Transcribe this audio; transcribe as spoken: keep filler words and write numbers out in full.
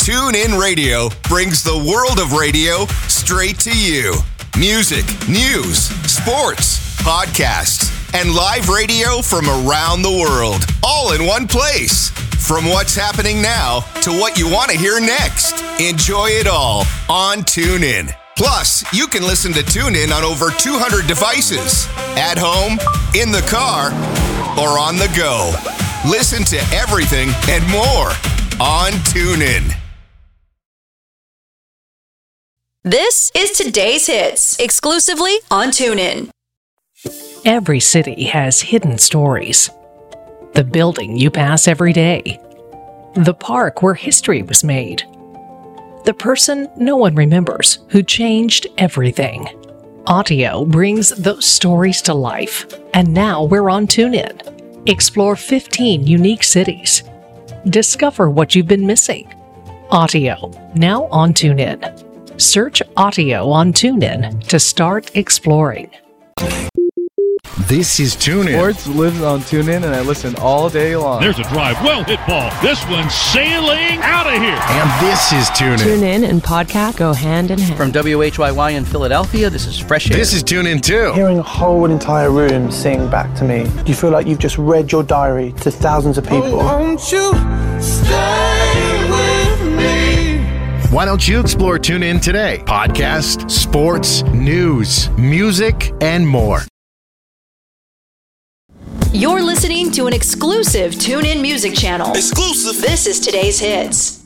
TuneIn Radio brings the world of radio straight to you. Music, news, sports, podcasts, and live radio from around the world, all in one place. From what's happening now to what you want to hear next. Enjoy it all on TuneIn. Plus, you can listen to TuneIn on over two hundred devices. At home, in the car, or on the go. Listen to everything and more on TuneIn. This is today's hits, exclusively on TuneIn. Every city has hidden stories. The building you pass every day. The park where history was made. The person no one remembers who changed everything. Audio brings those stories to life, and now we're on TuneIn. Explore fifteen unique cities. Discover what you've been missing. Audio, now on TuneIn. Search Audio on TuneIn to start exploring. This is TuneIn. Sports lives on TuneIn, and I listen all day long. There's a drive. Well hit ball. This one's sailing out of here. And this is TuneIn. TuneIn and podcast go hand in hand. From W H Y Y in Philadelphia, this is Fresh Air. This is TuneIn too. Hearing a whole entire room sing back to me. Do you feel like you've just read your diary to thousands of people? Oh, won't you stay with me? Why don't you explore TuneIn today? Podcast, sports, news, music, and more. You're listening to an exclusive TuneIn music channel. Exclusive. This is today's hits.